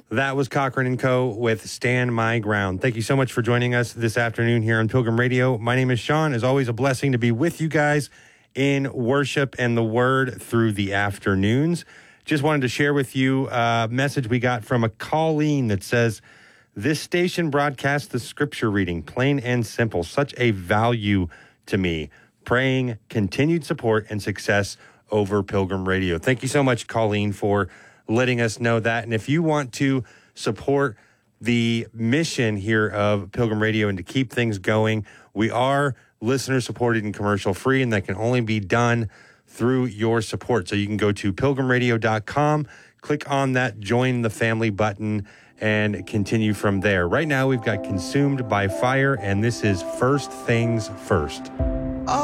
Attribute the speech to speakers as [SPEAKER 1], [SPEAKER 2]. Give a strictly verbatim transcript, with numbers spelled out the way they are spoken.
[SPEAKER 1] That was Cochran and Co. with Stand My Ground. Thank you so much for joining us this afternoon here on Pilgrim Radio. My name is Sean. It's always a blessing to be with you guys in worship and the word through the afternoons. Just wanted to share with you a message we got from a Colleen that says, this station broadcasts the scripture reading, plain and simple, such a value to me. Praying continued support and success over Pilgrim Radio. Thank you so much, Colleen, for letting us know that. And if you want to support the mission here of Pilgrim Radio and to keep things going, we are listener supported and commercial free, and that can only be done through your support. So you can go to pilgrim radio dot com, click on that join the family button, and continue from there. Right now we've got Consumed by Fire, and this is First Things First.